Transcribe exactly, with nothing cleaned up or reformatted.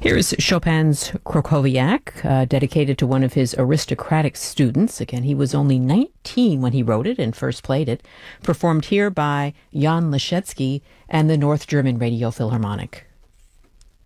Here's Chopin's Krakowiak, uh, dedicated to one of his aristocratic students. Again, he was only nineteen when he wrote it and first played it. Performed here by Jan Leschetski and the North German Radio Philharmonic.